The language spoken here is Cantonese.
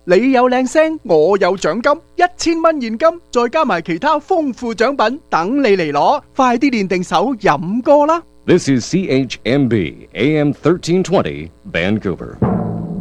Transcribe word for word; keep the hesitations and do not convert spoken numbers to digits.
你有靚聲，我有獎金，一千蚊現金，再加埋其他豐富獎品，等你嚟攞。快啲練定手飲歌啦！ This is C H M B A M thirteen twenty Vancouver.